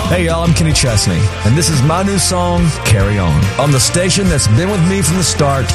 Hey y'all, I'm Kenny Chesney, and this is my new song, Carry On the station that's been with me from the start,